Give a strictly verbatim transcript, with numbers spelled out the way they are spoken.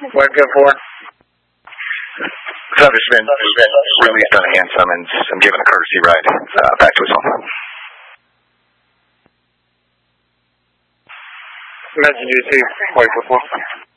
What good for? Subject's been, been released on a hand summons and given a courtesy ride uh, back to his home. Imagine you see, wait, before.